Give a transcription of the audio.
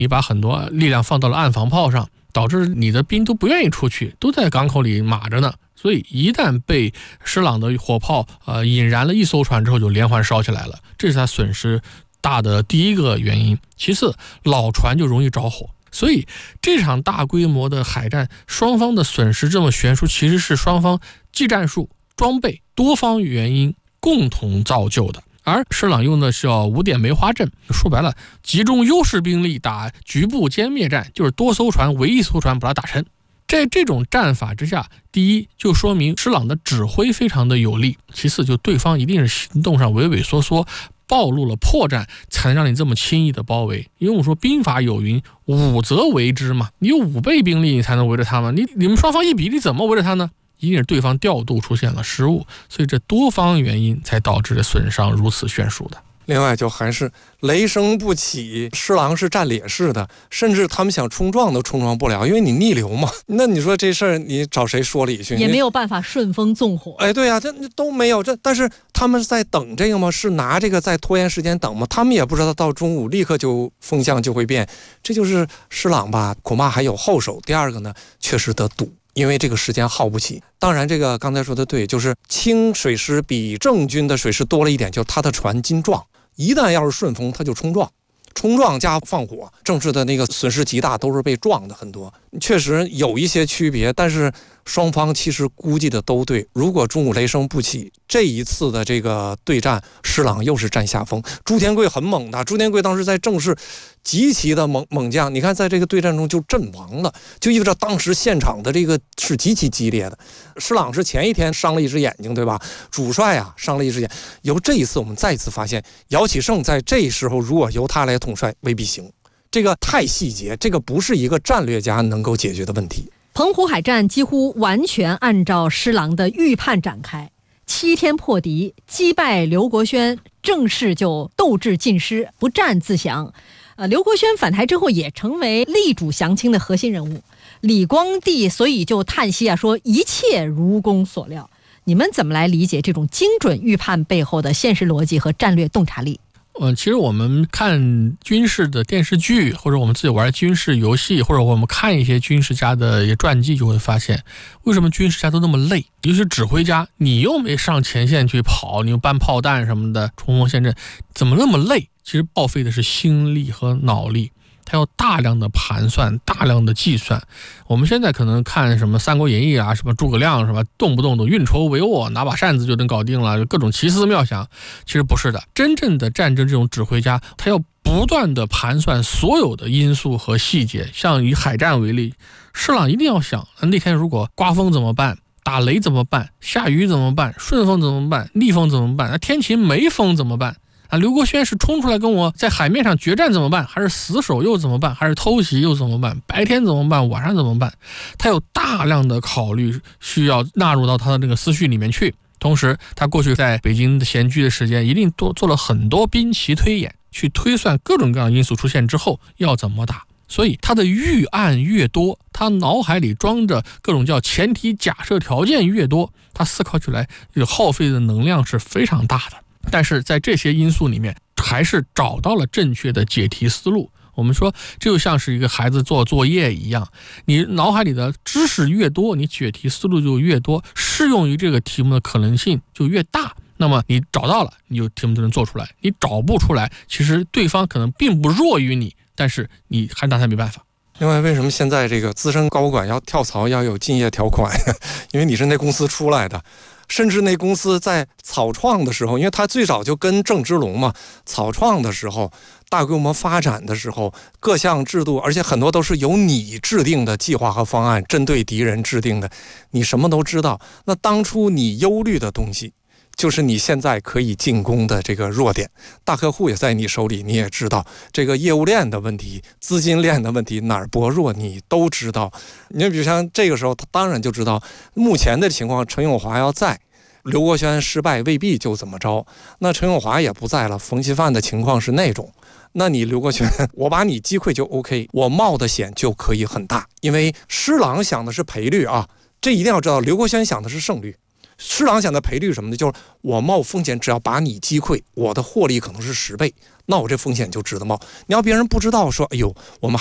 你把很多力量放到了岸防炮上，导致你的兵都不愿意出去，都在港口里码着呢。所以一旦被施琅的火炮引燃了一艘船之后，就连环烧起来了，这是他损失大的第一个原因。其次，老船就容易着火。所以这场大规模的海战，双方的损失这么悬殊，其实是双方技战术、装备多方原因共同造就的。而施琅用的是5点梅花阵，说白了，集中优势兵力打局部歼灭战，就是多艘船围一艘船把它打沉。在这种战法之下，第一就说明施琅的指挥非常的有力，其次就对方一定是行动上畏畏缩缩，暴露了破绽，才能让你这么轻易的包围。因为我说兵法有云，武则围之嘛，你有5倍兵力你才能围着他嘛，你们双方一比，你怎么围着他呢？一定是对方调度出现了失误，所以这多方原因才导致损伤如此悬殊的。 另外就还是雷声不起，施琅是战劣势的，甚至他们想冲撞都冲撞不了，因为你逆流嘛。那你说这事儿你找谁说理去？ 也没有办法顺风纵火。 哎，对呀，这都没有。但是他们在等这个吗？是拿这个在拖延时间等吗？他们也不知道到中午立刻就风向就会变。这就是施琅吧，恐怕还有后手。第二个呢，确实得赌。因为这个时间耗不起。当然这个刚才说的对，就是清水师比郑军的水师多了一点，就是他的船斤壮，一旦要是顺风他就冲撞加放火，政治的那个损失极大，都是被撞的很多。确实有一些区别，但是双方其实估计的都对。如果中午雷声不起，这一次的这个对战，施琅又是占下风。朱田贵很猛的，朱田贵当时在正是极其的猛将，你看在这个对战中就阵亡了，就意味着当时现场的这个是极其激烈的。施琅是前一天伤了一只眼睛，对吧？主帅啊伤了一只眼，由这一次我们再一次发现，姚启圣在这时候如果由他来统帅未必行。这个太细节，这个不是一个战略家能够解决的问题。 澎湖海战几乎完全按照施琅的预判展开，7天破敌，击败刘国轩，正式就斗志尽失，不战自降。刘国轩返台之后也成为力主降清的核心人物。李光地所以就叹息啊，说一切如公所料。你们怎么来理解这种精准预判背后的现实逻辑和战略洞察力？ 其实我们看军事的电视剧，或者我们自己玩军事游戏，或者我们看一些军事家的一些传记，就会发现为什么军事家都那么累。尤其是指挥家，你又没上前线去跑，你又搬炮弹什么的，冲锋陷阵，怎么那么累？其实耗费的是心力和脑力，他要大量的盘算，大量的计算。我们现在可能看什么《三国演义》啊，什么诸葛亮什么，动不动都运筹帷幄，拿把扇子就能搞定了，各种奇思妙想。其实不是的，真正的战争这种指挥家，他要不断的盘算所有的因素和细节。像以海战为例，施琅一定要想，那天如果刮风怎么办？打雷怎么办？下雨怎么办？顺风怎么办？逆风怎么办？那天晴没风怎么办？刘国轩是冲出来跟我在海面上决战怎么办？还是死守又怎么办？还是偷袭又怎么办？白天怎么办？晚上怎么办？他有大量的考虑需要纳入到他的那个思绪里面去。同时他过去在北京闲居的时间，一定多做了很多兵棋推演，去推算各种各样的因素出现之后要怎么打。所以他的预案越多，他脑海里装着各种叫前提假设条件越多，他思考起来耗费的能量是非常大的。但是在这些因素里面，还是找到了正确的解题思路。我们说这就像是一个孩子做作业一样，你脑海里的知识越多，你解题思路就越多，适用于这个题目的可能性就越大。那么你找到了，你就题目就能做出来；你找不出来，其实对方可能并不弱于你，但是你还拿他没办法。 另外，为什么现在这个资深高管要跳槽要有竞业条款？因为你是那公司出来的。甚至那公司在草创的时候，因为他最早就跟郑芝龙嘛，草创的时候，大规模发展的时候，各项制度，而且很多都是由你制定的计划和方案，针对敌人制定的，你什么都知道。那当初你忧虑的东西，就是你现在可以进攻的这个弱点。大客户也在你手里，你也知道这个业务链的问题、资金链的问题，哪儿薄弱你都知道。你比如像这个时候，他当然就知道目前的情况，陈永华要在，刘国轩失败未必就怎么着。那陈永华也不在了，冯锡范的情况是那种。那你刘国轩，我把你击溃就 OK， 我冒的险就可以很大。因为施琅想的是赔率啊，这一定要知道，刘国轩想的是胜率。 施琅想的赔率什么呢？就是我冒风险，只要把你击溃，我的获利可能是10倍，那我这风险就值得冒。你要别人不知道说，哎呦，我们